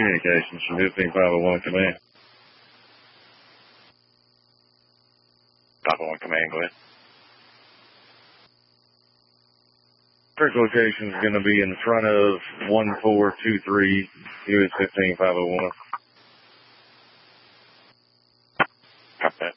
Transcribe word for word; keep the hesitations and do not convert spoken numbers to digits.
communications from fifteen five oh one Command. five oh one Command, go ahead. First location is going to be in front of one four two three U S fifteen five oh one. Copy that.